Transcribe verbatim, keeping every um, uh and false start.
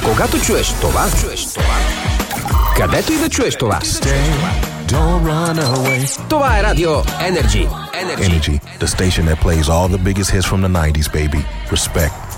Когато чуеш това, чуеш това, където и да чуеш това, Don't run away. това е Радио Energy. Energy. Energy, the station that plays all the biggest hits from the nineties, baby. Respect.